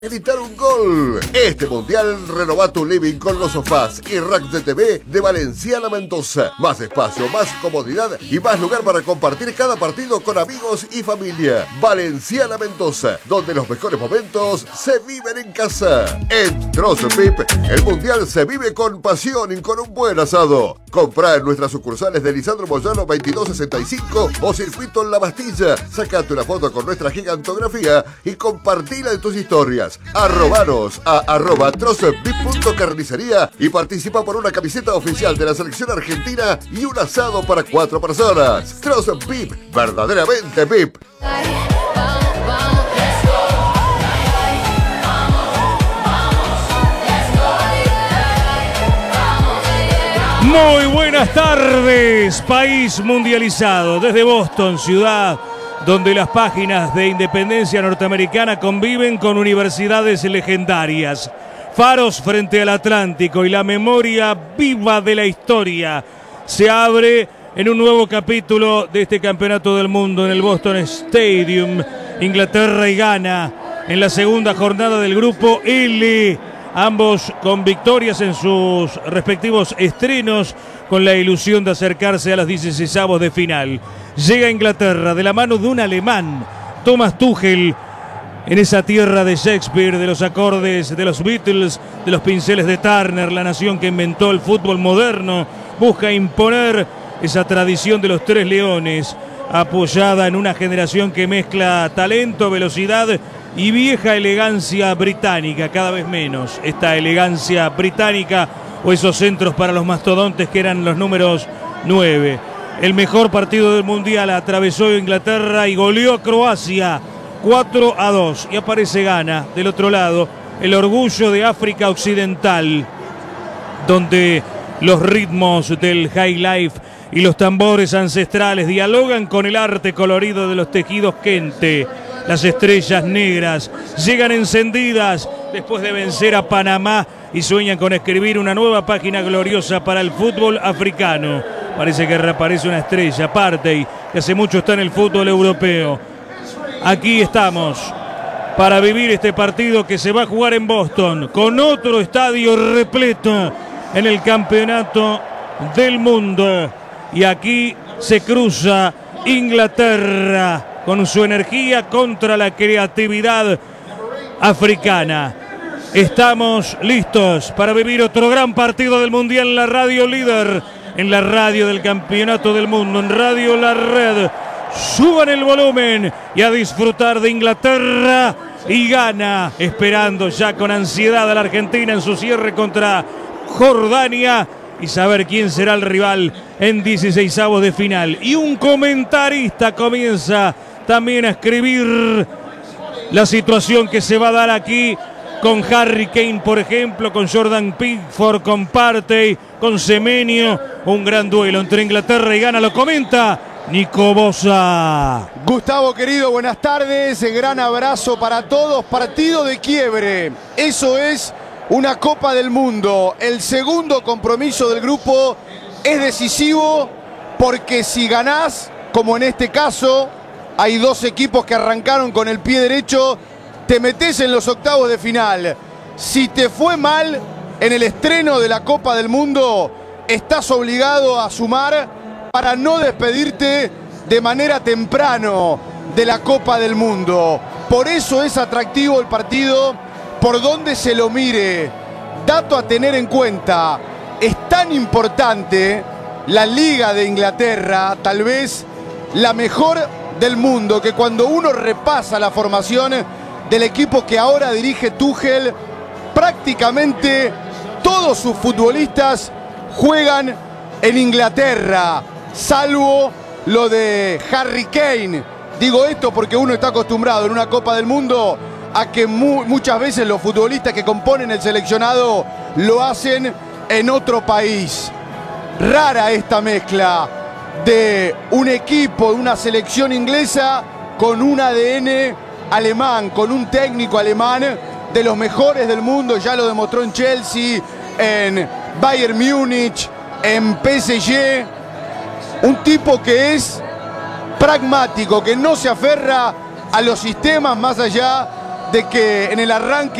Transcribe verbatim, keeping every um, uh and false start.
Editar un gol. Este mundial renova tu living con los sofás y racks de T V de Valenciana Mendoza. Más espacio, más comodidad y más lugar para compartir cada partido con amigos y familia. Valenciana Mendoza, donde los mejores momentos se viven en casa. En Trozo V I P, el mundial se vive con pasión y con un buen asado. Comprá en nuestras sucursales de Lisandro Moyano veintidós sesenta y cinco o Circuito en La Bastilla. Sacate una foto con nuestra gigantografía y compartila en tus historias. Arrobanos a arroba trozovip.carnicería y participa por una camiseta oficial de la selección argentina y un asado para cuatro personas. Trozo V I P, verdaderamente V I P. Muy buenas tardes, país mundializado, desde Boston, ciudad donde las páginas de independencia norteamericana conviven con universidades legendarias. Faros frente al Atlántico y la memoria viva de la historia se abre en un nuevo capítulo de este campeonato del mundo en el Boston Stadium. Inglaterra y Ghana en la segunda jornada del grupo L. Ambos con victorias en sus respectivos estrenos, con la ilusión de acercarse a los dieciseisavos de final. Llega Inglaterra de la mano de un alemán, Thomas Tuchel, en esa tierra de Shakespeare, de los acordes de los Beatles, de los pinceles de Turner, la nación que inventó el fútbol moderno. Busca imponer esa tradición de los tres leones, apoyada en una generación que mezcla talento, velocidad y vieja elegancia británica, cada vez menos esta elegancia británica o esos centros para los mastodontes que eran los números nueve. El mejor partido del mundial atravesó Inglaterra y goleó a Croacia cuatro a dos. Y aparece Ghana del otro lado, el orgullo de África Occidental, donde los ritmos del high life y los tambores ancestrales dialogan con el arte colorido de los tejidos Kente. Las estrellas negras llegan encendidas después de vencer a Panamá y sueñan con escribir una nueva página gloriosa para el fútbol africano. Parece que reaparece una estrella, Partey, que hace mucho está en el fútbol europeo. Aquí estamos para vivir este partido que se va a jugar en Boston, con otro estadio repleto en el campeonato del mundo. Y aquí se cruza Inglaterra con su energía contra la creatividad africana. Estamos listos para vivir otro gran partido del mundial en la radio líder, en la radio del campeonato del mundo, en Radio La Red. Suban el volumen y a disfrutar de Inglaterra y Ghana, esperando ya con ansiedad a la Argentina en su cierre contra Jordania y saber quién será el rival en dieciseisavos de final. Y un comentarista comienza también a escribir la situación que se va a dar aquí con Harry Kane, por ejemplo, con Jordan Pickford, con Partey, con Semenyo. Un gran duelo entre Inglaterra y Ghana. Lo comenta Nico Bosa. Gustavo, querido, buenas tardes. Gran abrazo para todos. Partido de quiebre. Eso es una Copa del Mundo. El segundo compromiso del grupo es decisivo porque si ganás, como en este caso, hay dos equipos que arrancaron con el pie derecho, te metés en los octavos de final. Si te fue mal en el estreno de la Copa del Mundo, estás obligado a sumar para no despedirte de manera temprano de la Copa del Mundo. Por eso es atractivo el partido, por donde se lo mire. Dato a tener en cuenta, es tan importante la Liga de Inglaterra, tal vez la mejor del mundo, que cuando uno repasa la formación del equipo que ahora dirige Tuchel, prácticamente todos sus futbolistas juegan en Inglaterra, salvo lo de Harry Kane. Digo esto porque uno está acostumbrado en una Copa del Mundo a que mu muchas veces los futbolistas que componen el seleccionado lo hacen en otro país. Rara esta mezcla de un equipo, de una selección inglesa con un A D N alemán, con un técnico alemán de los mejores del mundo. Ya lo demostró en Chelsea, en Bayern Múnich, en P S G. Un tipo que es pragmático, que no se aferra a los sistemas más allá de que en el arranque